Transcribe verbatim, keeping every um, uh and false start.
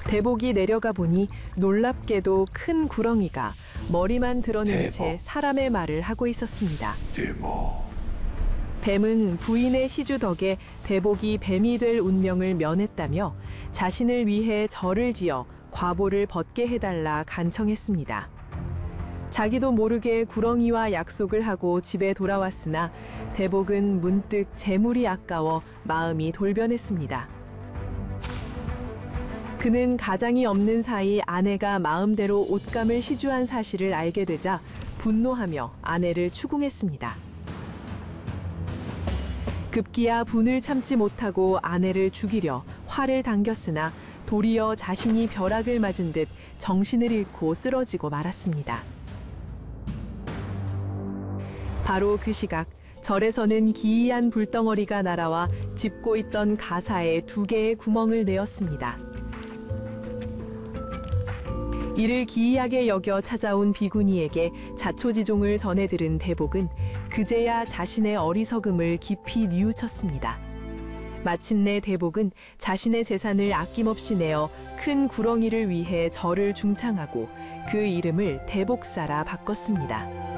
대복이 내려가 보니 놀랍게도 큰 구렁이가 머리만 드러낸 대복. 채 사람의 말을 하고 있었습니다. 대복. 뱀은 부인의 시주 덕에 대복이 뱀이 될 운명을 면했다며 자신을 위해 절을 지어 과보를 벗게 해달라 간청했습니다. 자기도 모르게 구렁이와 약속을 하고 집에 돌아왔으나 대복은 문득 재물이 아까워 마음이 돌변했습니다. 그는 가장이 없는 사이 아내가 마음대로 옷감을 시주한 사실을 알게 되자 분노하며 아내를 추궁했습니다. 급기야 분을 참지 못하고 아내를 죽이려 활을 당겼으나 도리어 자신이 벼락을 맞은 듯 정신을 잃고 쓰러지고 말았습니다. 바로 그 시각 절에서는 기이한 불덩어리가 날아와 짚고 있던 가사에 두 개의 구멍을 내었습니다. 이를 기이하게 여겨 찾아온 비구니에게 자초지종을 전해 들은 대복은 그제야 자신의 어리석음을 깊이 뉘우쳤습니다. 마침내 대복은 자신의 재산을 아낌없이 내어 큰 구렁이를 위해 절을 중창하고 그 이름을 대복사라 바꿨습니다.